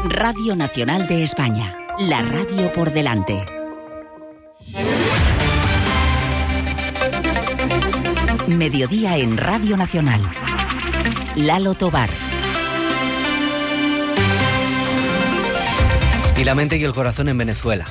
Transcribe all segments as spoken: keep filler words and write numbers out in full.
Radio Nacional de España, la radio por delante. Mediodía en Radio Nacional. Lalo Tobar. Y la mente y el corazón en Venezuela.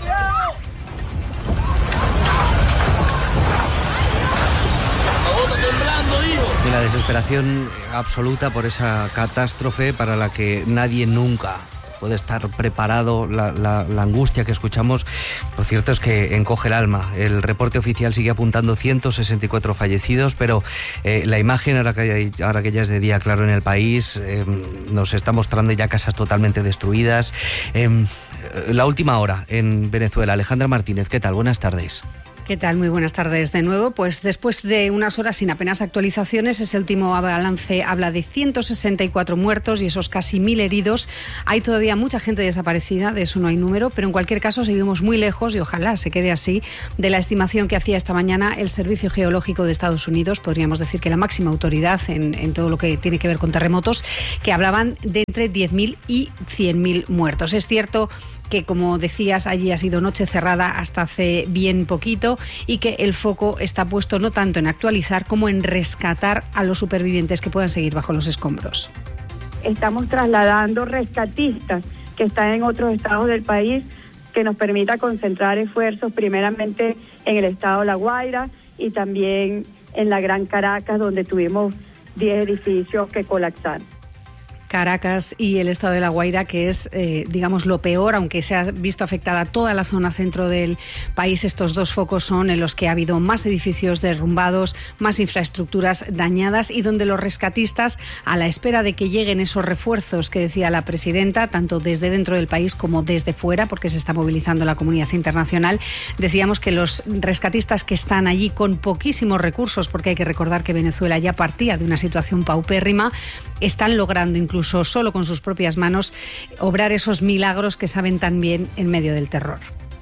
Y la desesperación absoluta por esa catástrofe para la que nadie nunca puede estar preparado, la, la, la angustia que escuchamos, lo cierto es que encoge el alma. El reporte oficial sigue apuntando ciento sesenta y cuatro fallecidos, pero eh, la imagen, ahora que, ahora que ya es de día claro en el país, eh, nos está mostrando ya casas totalmente destruidas. Eh, la última hora en Venezuela. Alejandra Martínez, ¿qué tal? Buenas tardes. ¿Qué tal? Muy buenas tardes de nuevo. Pues después de unas horas sin apenas actualizaciones, ese último balance habla de ciento sesenta y cuatro muertos y esos casi mil heridos. Hay todavía mucha gente desaparecida, de eso no hay número, pero en cualquier caso seguimos muy lejos, y ojalá se quede así, de la estimación que hacía esta mañana el Servicio Geológico de Estados Unidos, podríamos decir que la máxima autoridad en, en todo lo que tiene que ver con terremotos, que hablaban de entre diez mil y cien mil muertos. Es cierto que, como decías, allí ha sido noche cerrada hasta hace bien poquito y que el foco está puesto no tanto en actualizar como en rescatar a los supervivientes que puedan seguir bajo los escombros. Estamos trasladando rescatistas que están en otros estados del país, que nos permita concentrar esfuerzos primeramente en el estado de La Guaira y también en la Gran Caracas, donde tuvimos diez edificios que colapsaron. Caracas y el estado de La Guaira, que es, eh, digamos, lo peor, aunque se ha visto afectada toda la zona centro del país. Estos dos focos son en los que ha habido más edificios derrumbados, más infraestructuras dañadas y donde los rescatistas, a la espera de que lleguen esos refuerzos que decía la presidenta, tanto desde dentro del país como desde fuera, porque se está movilizando la comunidad internacional, decíamos que los rescatistas que están allí con poquísimos recursos, porque hay que recordar que Venezuela ya partía de una situación paupérrima, están logrando incluso Incluso solo con sus propias manos obrar esos milagros que saben tan bien en medio del terror.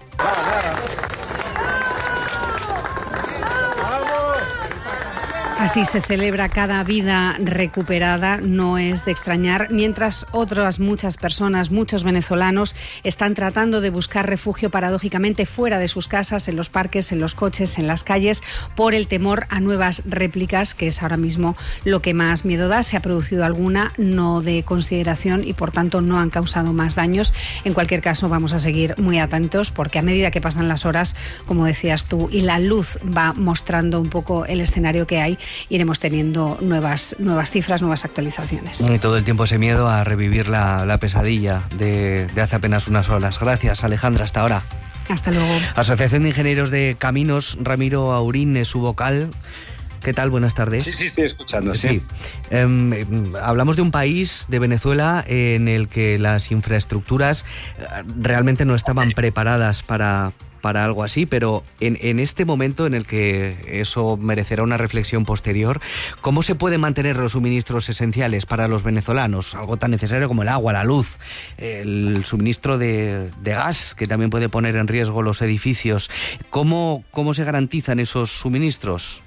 Así se celebra cada vida recuperada, no es de extrañar, mientras otras muchas personas, muchos venezolanos, están tratando de buscar refugio paradójicamente fuera de sus casas, en los parques, en los coches, en las calles, por el temor a nuevas réplicas, que es ahora mismo lo que más miedo da. Se ha producido alguna, no de consideración, y por tanto no han causado más daños. En cualquier caso, vamos a seguir muy atentos, porque a medida que pasan las horas, como decías tú, y la luz va mostrando un poco el escenario que hay, iremos teniendo nuevas, nuevas cifras, nuevas actualizaciones. Y todo el tiempo ese miedo a revivir la, la pesadilla de, de hace apenas unas horas. Gracias, Alejandra, hasta ahora. Hasta luego. Asociación de Ingenieros de Caminos, Ramiro Aurín es su vocal. ¿Qué tal? Buenas tardes. Sí, sí, estoy escuchando, sí. sí. Eh, hablamos de un país, de Venezuela, en el que las infraestructuras realmente no estaban preparadas para... para algo así, pero en, en este momento en el que eso merecerá una reflexión posterior, ¿cómo se pueden mantener los suministros esenciales para los venezolanos? Algo tan necesario como el agua, la luz, el suministro de, de gas, que también puede poner en riesgo los edificios. ¿Cómo, cómo se garantizan esos suministros?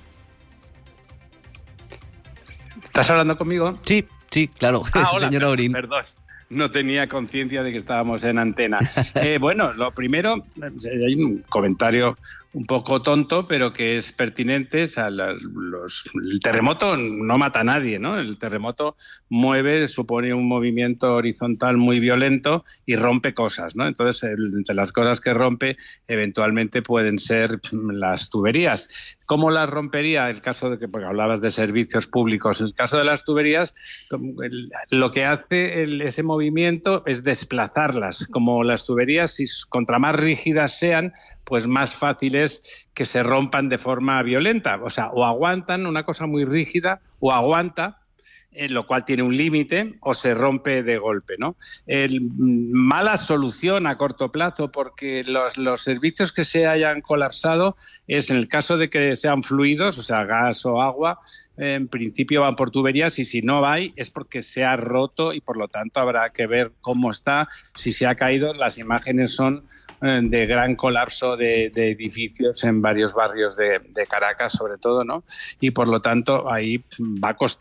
¿Estás hablando conmigo? Sí, sí, claro, ah, hola, señor Aurín. Perdón. No tenía conciencia de que estábamos en antena. Eh, bueno, lo primero, hay un comentario un poco tonto, pero que es pertinente. O sea, los, los, el terremoto no mata a nadie, ¿no? El terremoto mueve, supone un movimiento horizontal muy violento y rompe cosas, ¿no? Entonces, el, entre las cosas que rompe, eventualmente pueden ser las tuberías. ¿Cómo las rompería? El caso de que, porque hablabas de servicios públicos, el caso de las tuberías, el, lo que hace el, ese movimiento es desplazarlas. Como las tuberías, si contra más rígidas sean, pues más fácil es que se rompan de forma violenta. O sea, o aguantan una cosa muy rígida, o aguanta, en lo cual tiene un límite, o se rompe de golpe, ¿no? El, mala solución a corto plazo, porque los, los servicios que se hayan colapsado es en el caso de que sean fluidos, o sea, gas o agua, en principio van por tuberías, y si no hay es porque se ha roto, y por lo tanto habrá que ver cómo está, si se ha caído. Las imágenes son eh, de gran colapso de, de edificios en varios barrios de, de Caracas, sobre todo, ¿no? Y por lo tanto ahí va a costar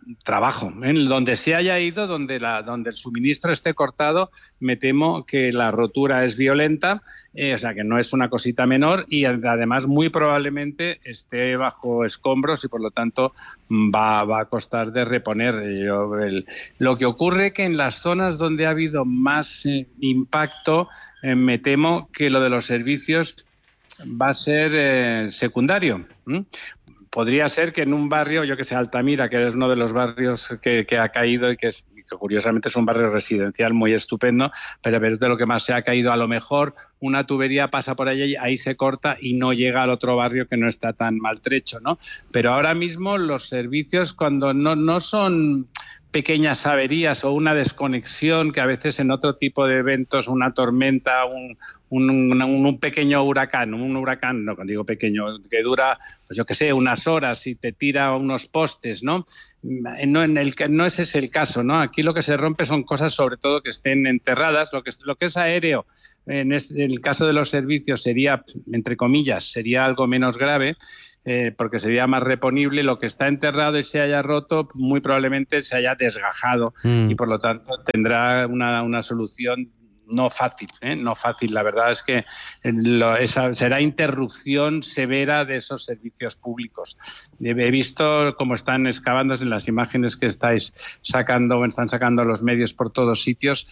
trabajo. En donde se haya ido, donde, la, donde el suministro esté cortado, me temo que la rotura es violenta, eh, o sea que no es una cosita menor y además muy probablemente esté bajo escombros y por lo tanto va, va a costar de reponer. Yo, el, lo que ocurre que en las zonas donde ha habido más eh, impacto, eh, me temo que lo de los servicios va a ser eh, secundario. ¿Mm? Podría ser que en un barrio, yo que sé, Altamira, que es uno de los barrios que, que ha caído y que, es, que curiosamente es un barrio residencial muy estupendo, pero es de lo que más se ha caído. A lo mejor una tubería pasa por allí, ahí se corta y no llega al otro barrio que no está tan maltrecho, ¿no? Pero ahora mismo los servicios, cuando no, no son pequeñas averías o una desconexión que a veces en otro tipo de eventos, una tormenta, un, un, un, un pequeño huracán, un huracán, no, cuando digo pequeño, que dura, pues yo qué sé, unas horas y te tira unos postes, ¿no? No, en el, no ese es el caso, ¿no? Aquí lo que se rompe son cosas sobre todo que estén enterradas, lo que, lo que es aéreo, en, es, en el caso de los servicios sería, entre comillas, sería algo menos grave, Eh, porque sería más reponible. Lo que está enterrado y se haya roto, muy probablemente se haya desgajado mm. y por lo tanto tendrá una, una solución no fácil, ¿eh? no fácil. La verdad es que lo, esa será interrupción severa de esos servicios públicos. He visto cómo están excavándose en las imágenes que estáis sacando, están sacando los medios por todos sitios,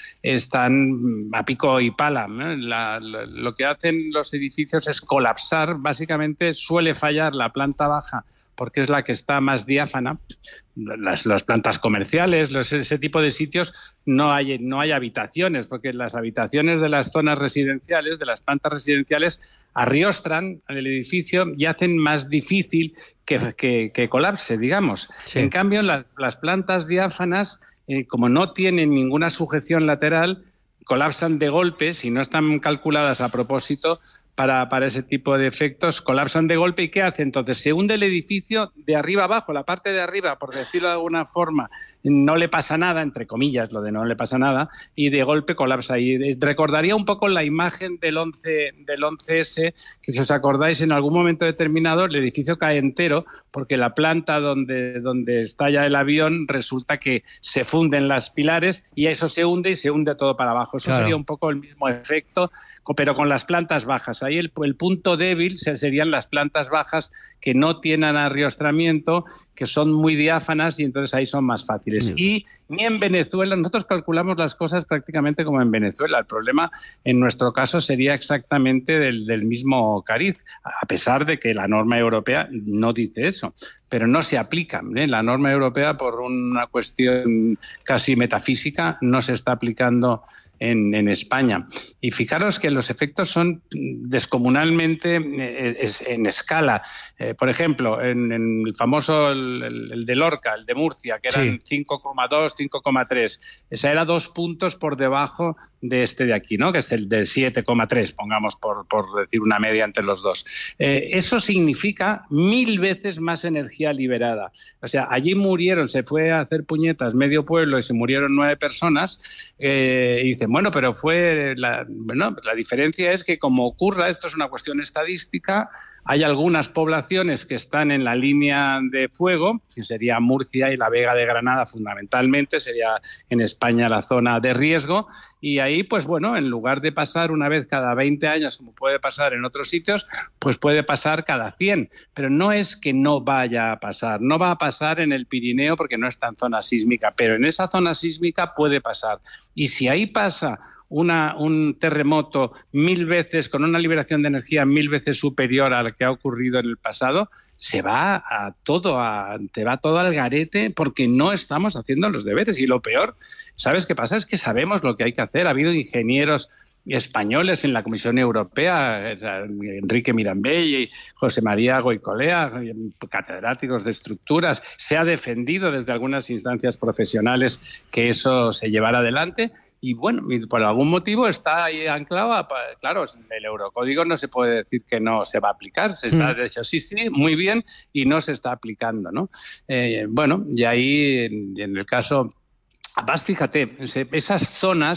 están a pico y pala. ¿eh? La, la, lo que hacen los edificios es colapsar. Básicamente suele fallar la planta baja porque es la que está más diáfana. Las, las plantas comerciales, los, ese tipo de sitios, no hay, no hay habitaciones, porque las habitaciones de las zonas residenciales, de las plantas residenciales, arriostran el edificio y hacen más difícil que, que, que colapse, digamos. Sí. En cambio, la, las plantas diáfanas, eh, como no tienen ninguna sujeción lateral, colapsan de golpe, si no están calculadas a propósito, Para, para ese tipo de efectos, colapsan de golpe. ¿Y qué hace entonces? Se hunde el edificio de arriba abajo, la parte de arriba, por decirlo de alguna forma, no le pasa nada, entre comillas, lo de no le pasa nada, y de golpe colapsa. Y recordaría un poco la imagen del once, del once ese, que si os acordáis, en algún momento determinado el edificio cae entero, porque la planta donde, donde está ya el avión resulta que se funden las pilares y eso se hunde y se hunde todo para abajo. Eso claro. Sería un poco el mismo efecto, pero con las plantas bajas. Ahí el, el punto débil serían las plantas bajas que no tienen arriostramiento, que son muy diáfanas y entonces ahí son más fáciles. Sí. Y ni en Venezuela, nosotros calculamos las cosas prácticamente como en Venezuela. El problema en nuestro caso sería exactamente del, del mismo cariz, a pesar de que la norma europea no dice eso, pero no se aplica. ¿eh? La norma europea, por una cuestión casi metafísica, no se está aplicando en, en España. Y fijaros que los efectos son descomunalmente eh, en escala. Eh, por ejemplo, en, en el famoso, el, el, el de Lorca, el de Murcia, que eran sí. cinco coma dos, cinco coma tres. Esa era dos puntos por debajo de este de aquí, ¿no? Que es el de siete coma tres, pongamos por, por decir una media entre los dos. Eh, eso significa mil veces más energía liberada. O sea, allí murieron, se fue a hacer puñetas medio pueblo y se murieron nueve personas. Eh, y dicen, bueno, pero fue la, bueno, la diferencia es que como ocurra, esto es una cuestión estadística, hay algunas poblaciones que están en la línea de fuego, que sería Murcia y la Vega de Granada fundamentalmente, sería en España la zona de riesgo, y ahí, pues bueno, en lugar de pasar una vez cada veinte años, como puede pasar en otros sitios, pues puede pasar cada cien. Pero no es que no vaya a pasar, no va a pasar en el Pirineo porque no está en zona sísmica, pero en esa zona sísmica puede pasar. Y si ahí pasa Una, un terremoto mil veces, con una liberación de energía mil veces superior a la que ha ocurrido en el pasado, se va a todo, a, te va todo al garete porque no estamos haciendo los deberes. Y lo peor, ¿sabes qué pasa? Es que sabemos lo que hay que hacer. Ha habido ingenieros españoles en la Comisión Europea, Enrique Mirambell y José María Goicolea, catedráticos de estructuras. Se ha defendido desde algunas instancias profesionales que eso se llevara adelante. Y bueno, por algún motivo está ahí anclado. A, claro, el Eurocódigo no se puede decir que no se va a aplicar. Se está dicho sí, sí, muy bien, y no se está aplicando, ¿no? Eh, bueno, y ahí en, en el caso, además, fíjate, esas zonas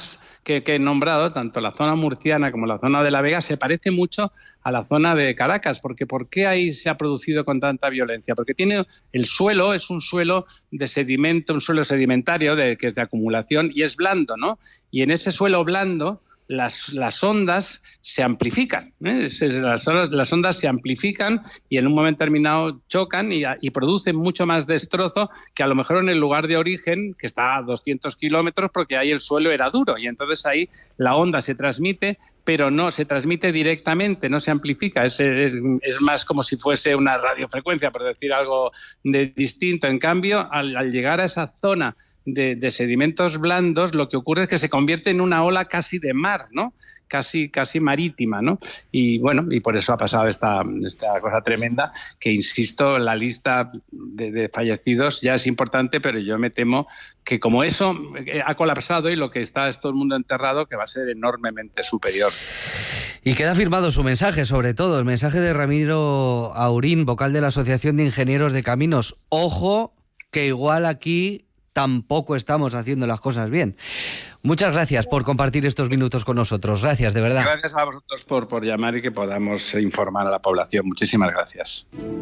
que, que he nombrado, tanto la zona murciana como la zona de La Vega, se parece mucho a la zona de Caracas, porque ¿por qué ahí se ha producido con tanta violencia? Porque tiene el suelo, es un suelo de sedimento, un suelo sedimentario de, que es de acumulación y es blando, ¿no? Y en ese suelo blando Las, las ondas se amplifican, ¿eh? las, las ondas se amplifican y en un momento determinado chocan y, y producen mucho más destrozo que a lo mejor en el lugar de origen, que está a doscientos kilómetros, porque ahí el suelo era duro y entonces ahí la onda se transmite, pero no se transmite directamente, no se amplifica, es, es, es más como si fuese una radiofrecuencia, por decir algo de distinto. En cambio, al, al llegar a esa zona De, de sedimentos blandos, lo que ocurre es que se convierte en una ola casi de mar, ¿no? Casi, casi marítima, ¿no? Y bueno, y por eso ha pasado esta, esta cosa tremenda, que insisto, la lista de, de fallecidos ya es importante, pero yo me temo que como eso ha colapsado y lo que está es todo el mundo enterrado, que va a ser enormemente superior. Y queda firmado su mensaje, sobre todo, el mensaje de Ramiro Aurín, vocal de la Asociación de Ingenieros de Caminos. Ojo, que igual aquí tampoco estamos haciendo las cosas bien. Muchas gracias por compartir estos minutos con nosotros. Gracias, de verdad. Gracias a vosotros por, por llamar y que podamos informar a la población. Muchísimas gracias.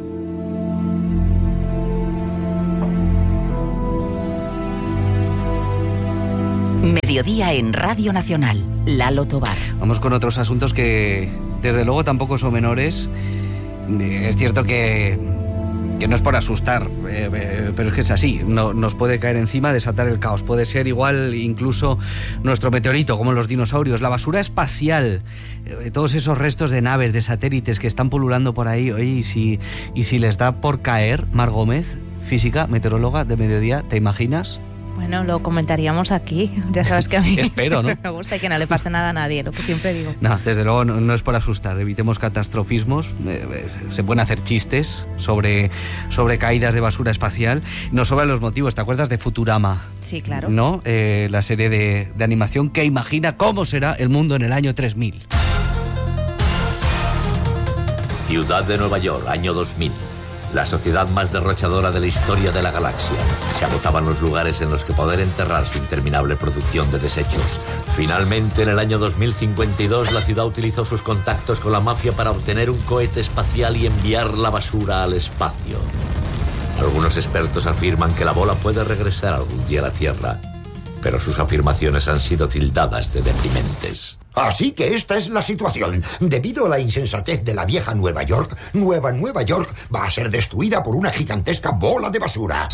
Mediodía en Radio Nacional. Lalo Tobar. Vamos con otros asuntos que, desde luego, tampoco son menores. Es cierto que... que no es por asustar, eh, eh, pero es que es así, no, nos puede caer encima, desatar el caos, puede ser igual incluso nuestro meteorito, como los dinosaurios, la basura espacial, eh, todos esos restos de naves, de satélites que están pululando por ahí. Oye, y si, y si les da por caer, Mar Gómez, física, meteoróloga de Mediodía, ¿te imaginas? Bueno, lo comentaríamos aquí. Ya sabes que a mí Espero, ¿no? me gusta y que no le pase nada a nadie, lo que siempre digo. No, desde luego no, no es por asustar, evitemos catastrofismos, eh, se pueden hacer chistes sobre, sobre caídas de basura espacial, no sobran los motivos. ¿Te acuerdas de Futurama? Sí, claro. ¿No? Eh, la serie de, de animación que imagina cómo será el mundo en el año tres mil. Ciudad de Nueva York, año dos mil. La sociedad más derrochadora de la historia de la galaxia. Se agotaban los lugares en los que poder enterrar su interminable producción de desechos. Finalmente, en el año dos mil cincuenta y dos, la ciudad utilizó sus contactos con la mafia para obtener un cohete espacial y enviar la basura al espacio. Algunos expertos afirman que la bola puede regresar algún día a la Tierra, pero sus afirmaciones han sido tildadas de deprimentes. Así que esta es la situación. Debido a la insensatez de la vieja Nueva York, Nueva Nueva York va a ser destruida por una gigantesca bola de basura.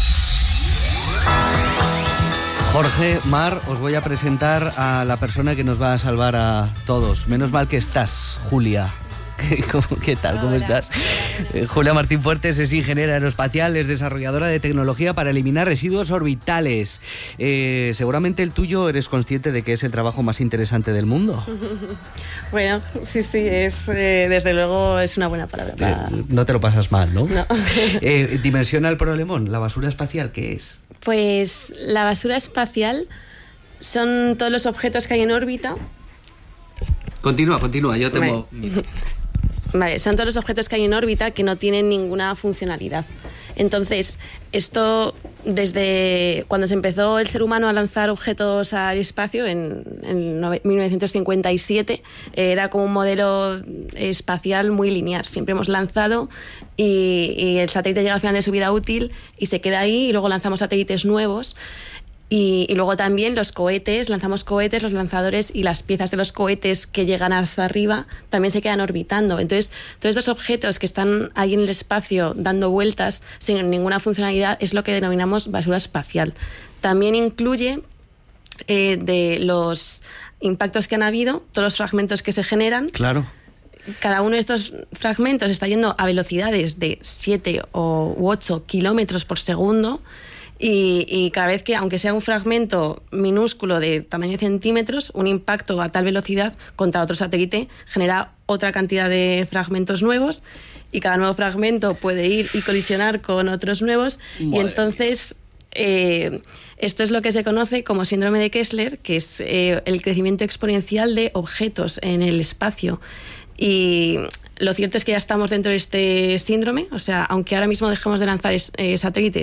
Jorge, Mar, os voy a presentar a la persona que nos va a salvar a todos. Menos mal que estás, Julia. ¿Qué tal? ¿Cómo Hola. estás? Eh, Julia Martín Fuertes es ingeniera aeroespacial, es desarrolladora de tecnología para eliminar residuos orbitales. Eh, seguramente el tuyo, eres consciente de que es el trabajo más interesante del mundo. Bueno, sí, sí, es eh, desde luego es una buena palabra. Para... Eh, no te lo pasas mal, ¿no? No. eh, dimensiona el problemón, la basura espacial, ¿qué es? Pues la basura espacial son todos los objetos que hay en órbita. Continúa, continúa, yo tengo... Vale. Vale, son todos los objetos que hay en órbita que no tienen ninguna funcionalidad. Entonces, esto desde cuando se empezó el ser humano a lanzar objetos al espacio en, en mil novecientos cincuenta y siete, eh, era como un modelo espacial muy lineal. Siempre hemos lanzado y, y el satélite llega al final de su vida útil y se queda ahí, y luego lanzamos satélites nuevos. Y, y luego también los cohetes, lanzamos cohetes, los lanzadores y las piezas de los cohetes que llegan hasta arriba también se quedan orbitando. Entonces, todos estos objetos que están ahí en el espacio dando vueltas sin ninguna funcionalidad es lo que denominamos basura espacial. También incluye eh, de los impactos que han habido, todos los fragmentos que se generan. Claro. Cada uno de estos fragmentos está yendo a velocidades de siete u ocho kilómetros por segundo. Y, y cada vez que, aunque sea un fragmento minúsculo de tamaño de centímetros, un impacto a tal velocidad contra otro satélite genera otra cantidad de fragmentos nuevos, y cada nuevo fragmento puede ir y colisionar con otros nuevos. Madre. Y entonces eh, esto es lo que se conoce como síndrome de Kessler, que es eh, el crecimiento exponencial de objetos en el espacio. Y lo cierto es que ya estamos dentro de este síndrome, o sea, aunque ahora mismo dejemos de lanzar eh, satélites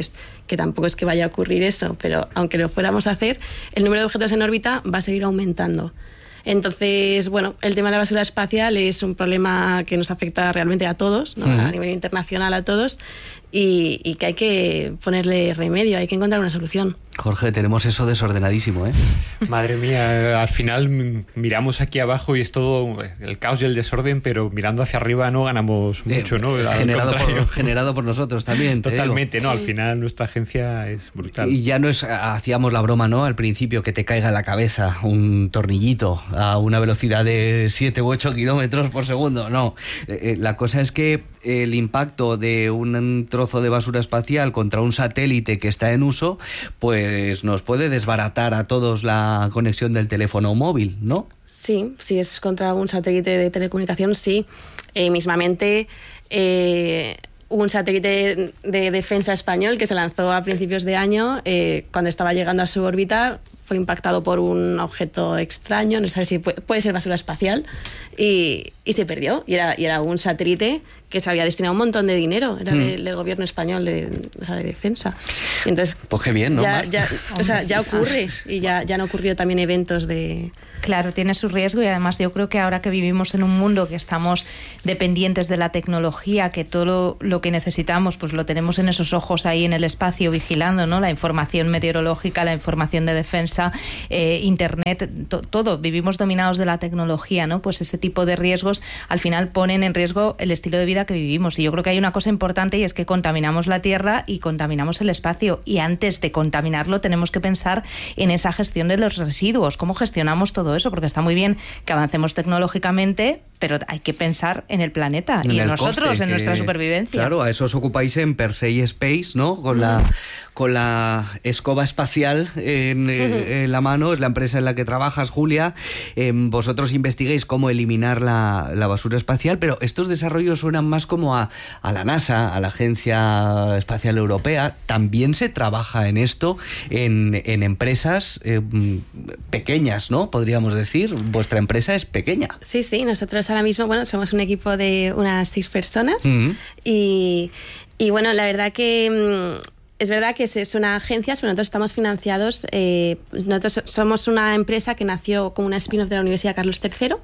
que tampoco es que vaya a ocurrir eso, pero aunque lo fuéramos a hacer, el número de objetos en órbita va a seguir aumentando. Entonces, bueno, el tema de la basura espacial es un problema que nos afecta realmente a todos, ¿no? Uh-huh. A nivel internacional a todos, y, y que hay que ponerle remedio, hay que encontrar una solución. Jorge, tenemos eso desordenadísimo, ¿eh? Madre mía, al final miramos aquí abajo y es todo el caos y el desorden, pero mirando hacia arriba no ganamos mucho, ¿no? Al generado, por, generado por nosotros también. Totalmente, ¿no? Al final nuestra agencia es brutal. Y ya no es, hacíamos la broma, ¿no? Al principio, que te caiga en la cabeza un tornillito a una velocidad de siete u ocho kilómetros por segundo. No, la cosa es que el impacto de un trozo de basura espacial contra un satélite que está en uso, pues Pues nos puede desbaratar a todos la conexión del teléfono móvil, ¿no? Sí, si es contra un satélite de telecomunicación, sí. Eh, mismamente, eh, un satélite de defensa español que se lanzó a principios de año, eh, cuando estaba llegando a su órbita, fue impactado por un objeto extraño, no sé si puede, puede ser basura espacial, y, y se perdió. Y era, y era un satélite que se había destinado un montón de dinero, era hmm. del, del gobierno español, de, o sea, de defensa. Entonces, pues qué bien, ¿no? Ya, ya, o sea, ya ocurre, y ya, ya han ocurrido también eventos de... Claro, tiene su riesgo, y además yo creo que ahora que vivimos en un mundo que estamos dependientes de la tecnología, que todo lo, lo que necesitamos pues lo tenemos en esos ojos ahí en el espacio vigilando, ¿no? La información meteorológica, la información de defensa, eh, internet, to, todo, vivimos dominados de la tecnología, ¿no? Pues ese tipo de riesgos al final ponen en riesgo el estilo de vida que vivimos, y yo creo que hay una cosa importante, y es que contaminamos la Tierra y contaminamos el espacio, y antes de contaminarlo tenemos que pensar en esa gestión de los residuos, cómo gestionamos todo eso, porque está muy bien que avancemos tecnológicamente, pero hay que pensar en el planeta en y en nosotros, coste, en nuestra supervivencia. Claro, a eso os ocupáis en Persei Space, ¿no? Con la con la escoba espacial en, uh-huh. en la mano, es la empresa en la que trabajas, Julia. Eh, vosotros investiguéis cómo eliminar la, la basura espacial, pero estos desarrollos suenan más como a, a la NASA, a la Agencia Espacial Europea. También se trabaja en esto en, en empresas eh, pequeñas, ¿no? Podríamos decir, vuestra empresa es pequeña. Sí, sí, nosotros ahora mismo, bueno, somos un equipo de unas seis personas, uh-huh. y, y bueno, la verdad que... Es verdad que es una agencia, pero nosotros estamos financiados, eh, nosotros somos una empresa que nació como una spin-off de la Universidad Carlos tercero,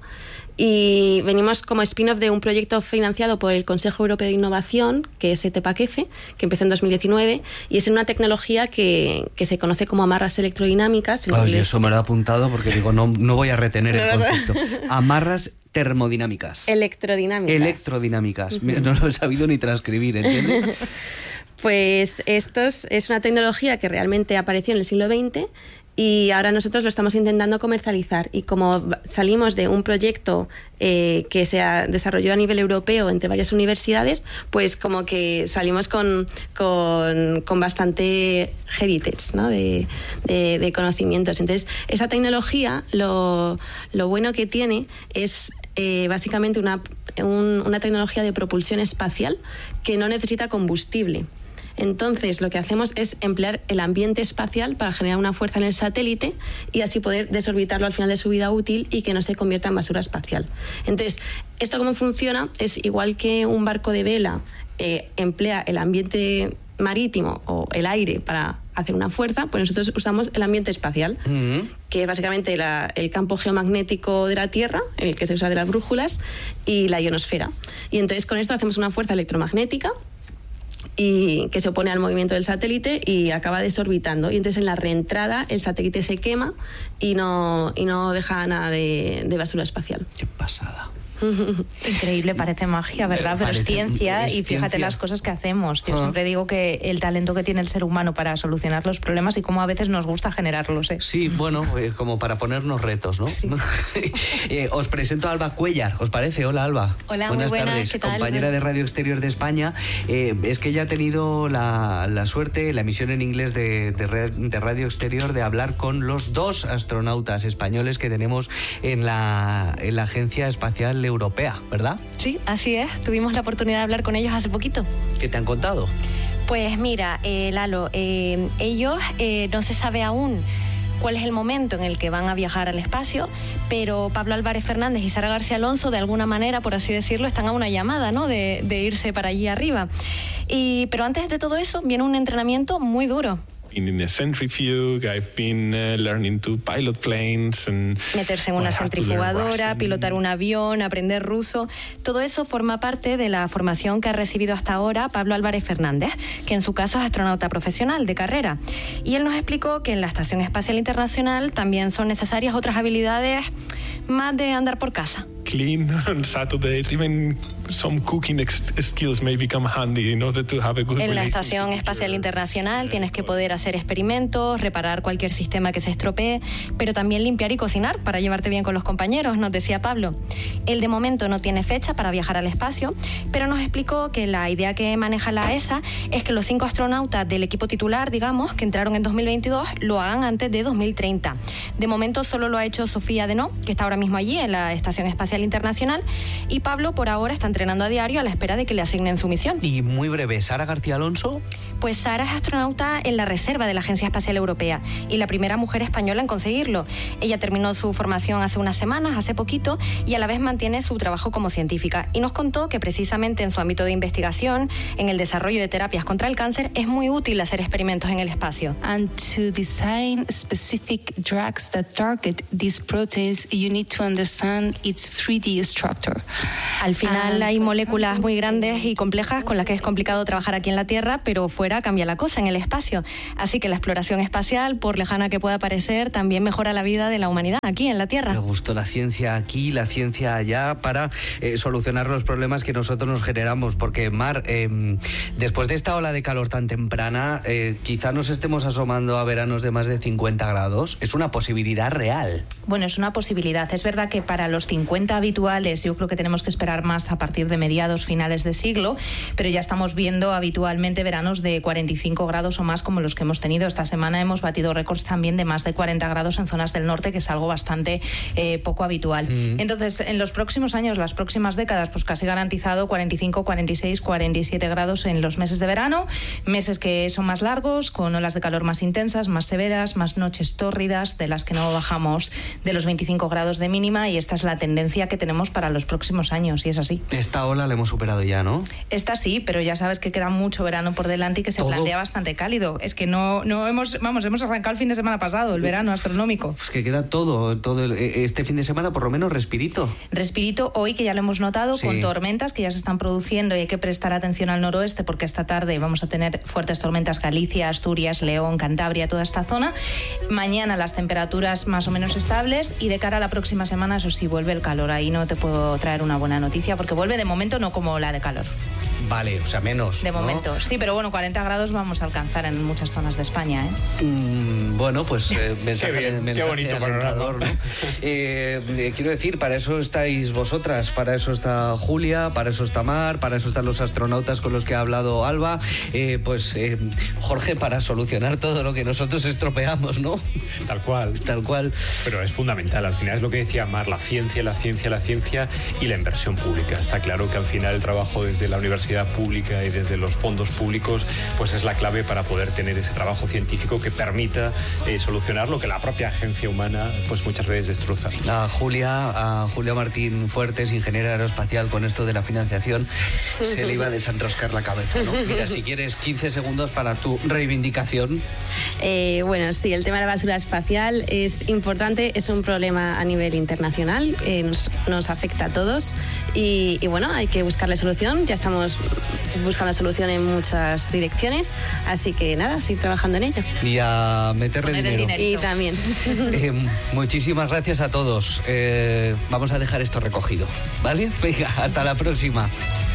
y venimos como spin-off de un proyecto financiado por el Consejo Europeo de Innovación, que es ETEPAC-F, que empezó en dos mil diecinueve, y es en una tecnología que, que se conoce como amarras electrodinámicas. Ay, inglés... Eso me lo he apuntado porque digo, no, no voy a retener el concepto. Amarras termodinámicas. Electrodinámicas. Electrodinámicas. Mira, no lo he sabido ni transcribir, ¿entiendes? Pues esto es, es una tecnología que realmente apareció en el siglo veinte, y ahora nosotros lo estamos intentando comercializar, y como salimos de un proyecto eh, que se ha desarrollado a nivel europeo entre varias universidades, pues como que salimos con, con, con bastante heritage, ¿no? de, de, de conocimientos. Entonces, esa tecnología, lo, lo bueno que tiene es eh, básicamente una, un, una tecnología de propulsión espacial que no necesita combustible. Entonces, lo que hacemos es emplear el ambiente espacial para generar una fuerza en el satélite y así poder desorbitarlo al final de su vida útil y que no se convierta en basura espacial. Entonces, ¿esto cómo funciona? Es igual que un barco de vela eh, emplea el ambiente marítimo o el aire para hacer una fuerza, pues nosotros usamos el ambiente espacial, uh-huh. que es básicamente la, el campo geomagnético de la Tierra, el que se usa de las brújulas, y la ionosfera. Y entonces con esto hacemos una fuerza electromagnética y que se opone al movimiento del satélite y acaba desorbitando, y entonces en la reentrada el satélite se quema y no, y no deja nada de, de basura espacial. Qué pasada. Increíble, parece magia, ¿verdad? Pero parece, es ciencia, es y fíjate ciencia. Las cosas que hacemos. Yo ah. siempre digo que el talento que tiene el ser humano para solucionar los problemas y cómo a veces nos gusta generarlos, ¿eh? Sí, bueno, eh, como para ponernos retos, ¿no? Sí. eh, os presento a Alba Cuellar, ¿os parece? Hola, Alba. Hola, buenas, muy buenas tardes, ¿qué tal? compañera de Radio Exterior de España. Eh, es que ya ha tenido la, la suerte, la emisión en inglés de, de, de Radio Exterior, de hablar con los dos astronautas españoles que tenemos en la, en la Agencia Espacial Europea, ¿verdad? Sí, así es. Tuvimos la oportunidad de hablar con ellos hace poquito. ¿Qué te han contado? Pues mira, eh, Lalo, eh, ellos eh, no se sabe aún cuál es el momento en el que van a viajar al espacio, pero Pablo Álvarez Fernández y Sara García Alonso, de alguna manera, por así decirlo, están a una llamada, ¿no?, de, de irse para allí arriba. Y, pero antes de todo eso viene un entrenamiento muy duro. In a centrifuge, I've been uh, learning to pilot planes and meterse en una centrifugadora, pilotar un avión, aprender ruso, todo eso forma parte de la formación que ha recibido hasta ahora Pablo Álvarez Fernández, que en su caso es astronauta profesional de carrera. Y él nos explicó que en la Estación Espacial Internacional también son necesarias otras habilidades más de andar por casa. Clean on Saturdays, even some cooking skills may become handy in order to have a good relationship. En la Estación Espacial Internacional tienes que poder hacer experimentos, reparar cualquier sistema que se estropee, pero también limpiar y cocinar para llevarte bien con los compañeros, nos decía Pablo. Él de momento no tiene fecha para viajar al espacio, pero nos explicó que la idea que maneja la E S A es que los cinco astronautas del equipo titular, digamos, que entraron en dos mil veintidós, lo hagan antes de dos mil treinta. De momento solo lo ha hecho Sofía Denó, que está ahora mismo allí en la Estación Espacial Internacional, y Pablo por ahora está entrenando a diario a la espera de que le asignen su misión. Y muy breve, ¿Sara García Alonso? Pues Sara es astronauta en la reserva de la Agencia Espacial Europea y la primera mujer española en conseguirlo. Ella terminó su formación hace unas semanas, hace poquito, y a la vez mantiene su trabajo como científica. Y nos contó que precisamente en su ámbito de investigación, en el desarrollo de terapias contra el cáncer, es muy útil hacer experimentos en el espacio. And to design specific drugs that target these proteins, you need to understand its three D structure. Al final hay moléculas muy grandes y complejas con las que es complicado trabajar aquí en la Tierra, pero fuera cambia la cosa en el espacio. Así que la exploración espacial, por lejana que pueda parecer, también mejora la vida de la humanidad aquí en la Tierra. Me gustó la ciencia aquí, la ciencia allá, para eh, solucionar los problemas que nosotros nos generamos. Porque, Mar, eh, después de esta ola de calor tan temprana, eh, quizá nos estemos asomando a veranos de más de cincuenta grados. Es una posibilidad real. Bueno, es una posibilidad. Es verdad que para los cincuenta habituales yo creo que tenemos que esperar más a partir de mediados, finales de siglo, pero ya estamos viendo habitualmente veranos de cuarenta y cinco grados o más, como los que hemos tenido esta semana. Hemos batido récords también de más de cuarenta grados en zonas del norte, que es algo bastante eh, poco habitual. Mm. Entonces, en los próximos años, las próximas décadas, pues casi garantizado cuarenta y cinco, cuarenta y seis, cuarenta y siete grados en los meses de verano, meses que son más largos, con olas de calor más intensas, más severas, más noches tórridas, de las que no bajamos de los veinticinco grados de mínima, y esta es la tendencia que tenemos para los próximos años, y es así. Esta ola la hemos superado ya, ¿no? Esta sí, pero ya sabes que queda mucho verano por delante y que se Todo. plantea bastante cálido. Es que no, no hemos, vamos, hemos arrancado el fin de semana pasado, el verano astronómico. Pues que queda todo, todo el, este fin de semana, por lo menos respirito. Respirito hoy, que ya lo hemos notado, sí, con tormentas que ya se están produciendo, y hay que prestar atención al noroeste, porque esta tarde vamos a tener fuertes tormentas Galicia, Asturias, León, Cantabria, toda esta zona. Mañana las temperaturas más o menos estables, y de cara a la próxima semana, eso sí, vuelve el calor. Ahí no te puedo traer una buena noticia, porque vuelve de momento no como la de calor. Vale, o sea, menos, de ¿no? momento, sí, pero bueno, cuarenta grados vamos a alcanzar en muchas zonas de España, ¿eh? Mm, bueno, pues eh, mensaje, qué bien, mensaje qué bonito alentador, ¿no? eh, eh, quiero decir, para eso estáis vosotras, para eso está Julia, para eso está Mar, para eso están los astronautas con los que ha hablado Alba, eh, pues eh, Jorge, para solucionar todo lo que nosotros estropeamos, ¿no? Tal cual. Tal cual. Pero es fundamental, al final es lo que decía Mar, la ciencia, la ciencia, la ciencia y la inversión pública. Está claro que al final el trabajo desde la universidad pública y desde los fondos públicos pues es la clave para poder tener ese trabajo científico que permita eh, solucionar lo que la propia agencia humana pues muchas veces destroza. A Julia, a Julia Martín Fuertes, ingeniera aeroespacial, con esto de la financiación se le iba a desenroscar la cabeza, ¿no? Mira, si quieres quince segundos para tu reivindicación. Eh, bueno, sí, el tema de la basura espacial es importante, es un problema a nivel internacional, eh, nos, nos afecta a todos y, y bueno, hay que buscarle solución. Ya estamos buscando solución en muchas direcciones, así que nada, seguir trabajando en ello. Y a meterle dinero. Y también. Eh, muchísimas gracias a todos. Eh, vamos a dejar esto recogido, ¿vale? Venga, hasta la próxima.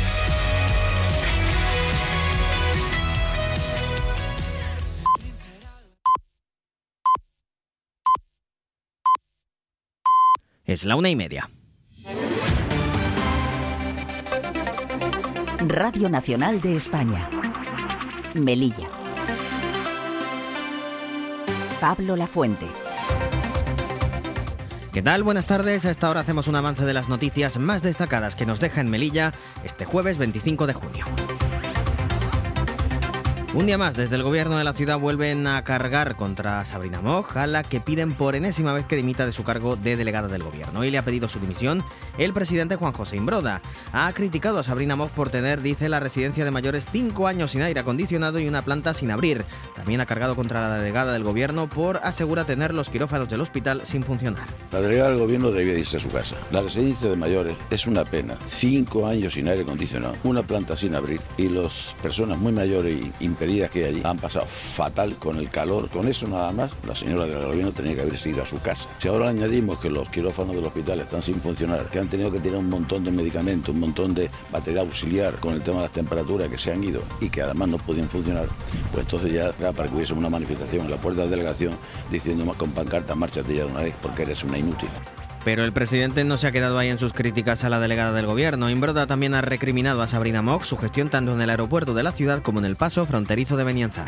Es la una y media. Radio Nacional de España. Melilla. Pablo Lafuente. ¿Qué tal? Buenas tardes. A esta hora hacemos un avance de las noticias más destacadas que nos deja en Melilla este jueves veinticinco de junio. Un día más, desde el gobierno de la ciudad vuelven a cargar contra Sabrina Mock, a la que piden por enésima vez que dimita de su cargo de delegada del gobierno. Hoy le ha pedido su dimisión el presidente Juan José Imbroda. Ha criticado a Sabrina Mock por tener, dice, la residencia de mayores cinco años sin aire acondicionado y una planta sin abrir. También ha cargado contra la delegada del gobierno por, asegura, tener los quirófanos del hospital sin funcionar. La delegada del gobierno debía irse a su casa. La residencia de mayores es una pena. Cinco años sin aire acondicionado, una planta sin abrir y las personas muy mayores y impedidas que hay allí han pasado fatal con el calor. Con eso nada más, la señora del gobierno tenía que haberse ido a su casa. Si ahora añadimos que los quirófanos del hospital están sin funcionar, que han tenido que tirar un montón de medicamentos, un montón de batería auxiliar con el tema de las temperaturas que se han ido y que además no podían funcionar, pues entonces ya era para que hubiese una manifestación en la puerta de la delegación diciendo con pancarta, márchate ya de una vez porque eres una inútil. Pero el presidente no se ha quedado ahí en sus críticas a la delegada del gobierno. Imbroda también ha recriminado a Sabrina Mock su gestión tanto en el aeropuerto de la ciudad como en el paso fronterizo de Benianzar.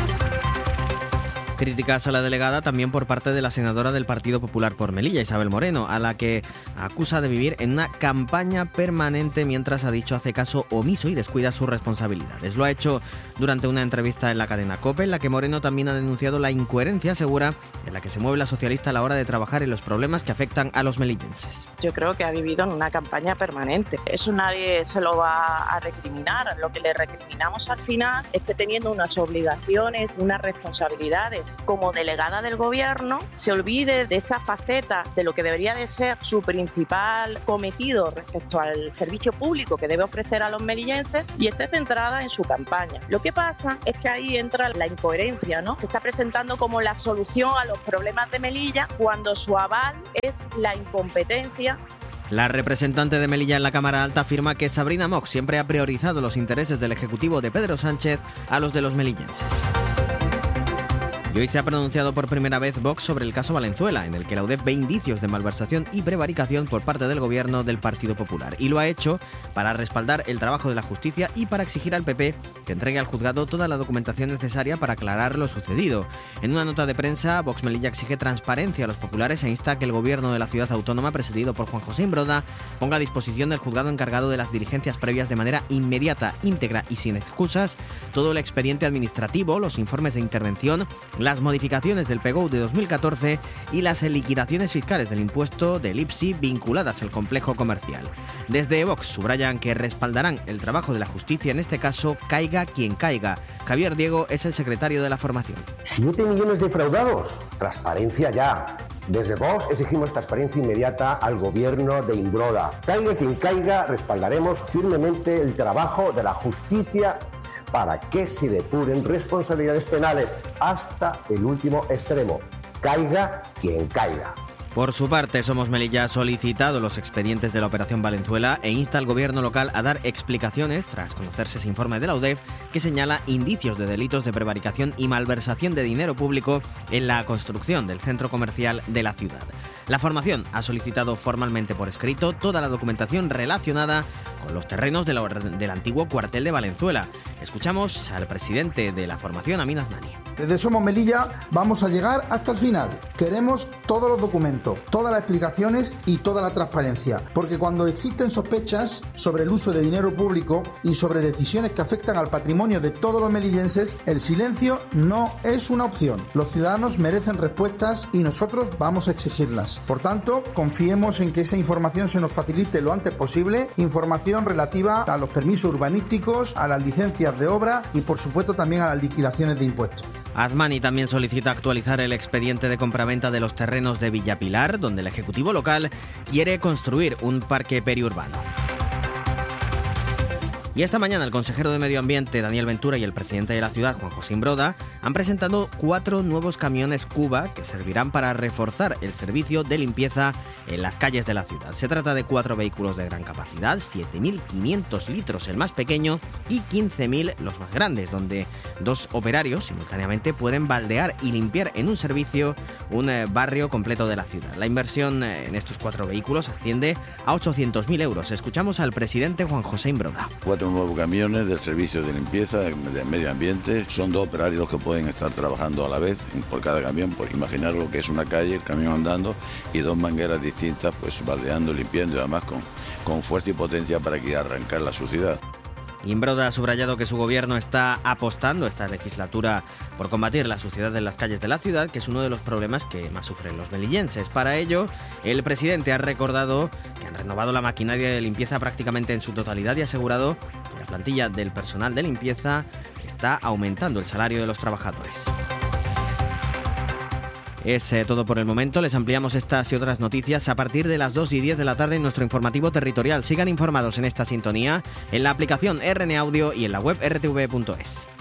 Críticas a la delegada también por parte de la senadora del Partido Popular por Melilla, Isabel Moreno, a la que acusa de vivir en una campaña permanente mientras, ha dicho, hace caso omiso y descuida sus responsabilidades. Lo ha hecho durante una entrevista en la cadena COPE, en la que Moreno también ha denunciado la incoherencia, segura, en la que se mueve la socialista a la hora de trabajar en los problemas que afectan a los melillenses. Yo creo que ha vivido en una campaña permanente. Eso nadie se lo va a recriminar. Lo que le recriminamos al final es que, teniendo unas obligaciones, unas responsabilidades como delegada del gobierno, se olvide de esa faceta de lo que debería de ser su principal cometido respecto al servicio público que debe ofrecer a los melillenses y esté centrada en su campaña. Lo que pasa es que ahí entra la incoherencia, ¿no? Se está presentando como la solución a los problemas de Melilla cuando su aval es la incompetencia. La representante de Melilla en la Cámara Alta afirma que Sabrina Mock siempre ha priorizado los intereses del Ejecutivo de Pedro Sánchez a los de los melillenses. Y hoy se ha pronunciado por primera vez Vox sobre el caso Valenzuela, en el que la U D E P ve indicios de malversación y prevaricación por parte del gobierno del Partido Popular. Y lo ha hecho para respaldar el trabajo de la justicia y para exigir al P P que entregue al juzgado toda la documentación necesaria para aclarar lo sucedido. En una nota de prensa, Vox Melilla exige transparencia a los populares e insta a que el gobierno de la ciudad autónoma, presidido por Juan José Imbroda, ponga a disposición del juzgado encargado de las diligencias previas de manera inmediata, íntegra y sin excusas todo el expediente administrativo, los informes de intervención, las modificaciones del P G O U de dos mil catorce y las liquidaciones fiscales del impuesto del I P S I vinculadas al complejo comercial. Desde Vox subrayan que respaldarán el trabajo de la justicia, en este caso, caiga quien caiga. Javier Diego es el secretario de la formación. ¿Siete millones defraudados? Transparencia ya. Desde Vox exigimos transparencia inmediata al gobierno de Imbroda. Caiga quien caiga, respaldaremos firmemente el trabajo de la justicia para que se depuren responsabilidades penales hasta el último extremo. Caiga quien caiga. Por su parte, Somos Melilla ha solicitado los expedientes de la Operación Valenzuela e insta al gobierno local a dar explicaciones tras conocerse ese informe de la U D E P que señala indicios de delitos de prevaricación y malversación de dinero público en la construcción del centro comercial de la ciudad. La formación ha solicitado formalmente por escrito toda la documentación relacionada con los terrenos de la, del antiguo cuartel de Valenzuela. Escuchamos al presidente de la formación, Amin Aznani. Desde Somos Melilla vamos a llegar hasta el final. Queremos todos los documentos, todas las explicaciones y toda la transparencia, porque cuando existen sospechas sobre el uso de dinero público y sobre decisiones que afectan al patrimonio de todos los melillenses, el silencio no es una opción. Los ciudadanos merecen respuestas y nosotros vamos a exigirlas. Por tanto, confiemos en que esa información se nos facilite lo antes posible, información relativa a los permisos urbanísticos, a las licencias de obra y, por supuesto, también a las liquidaciones de impuestos. Aznani también solicita actualizar el expediente de compraventa de los terrenos de Villapilar, donde el Ejecutivo local quiere construir un parque periurbano. Y esta mañana el consejero de Medio Ambiente, Daniel Ventura, y el presidente de la ciudad, Juan José Imbroda, han presentado cuatro nuevos camiones Cuba que servirán para reforzar el servicio de limpieza en las calles de la ciudad. Se trata de cuatro vehículos de gran capacidad, siete mil quinientos litros el más pequeño y quince mil los más grandes, donde dos operarios simultáneamente pueden baldear y limpiar en un servicio un barrio completo de la ciudad. La inversión en estos cuatro vehículos asciende a ochocientos mil euros. Escuchamos al presidente Juan José Imbroda. Cuatro nuevos camiones del servicio de limpieza de medio ambiente. Son dos operarios los que pueden estar trabajando a la vez por cada camión. Por imaginar lo que es una calle, el camión andando y dos mangueras distintas, pues baldeando, limpiando y además con, con fuerza y potencia para que arrancar la suciedad. Imbroda ha subrayado que su gobierno está apostando esta legislatura por combatir la suciedad en las calles de la ciudad, que es uno de los problemas que más sufren los melillenses. Para ello, el presidente ha recordado que han renovado la maquinaria de limpieza prácticamente en su totalidad y ha asegurado que la plantilla del personal de limpieza está aumentando el salario de los trabajadores. Es eh, todo por el momento. Les ampliamos estas y otras noticias a partir de las dos y diez de la tarde en nuestro informativo territorial. Sigan informados en esta sintonía, en la aplicación R N Audio y en la web r t v punto es.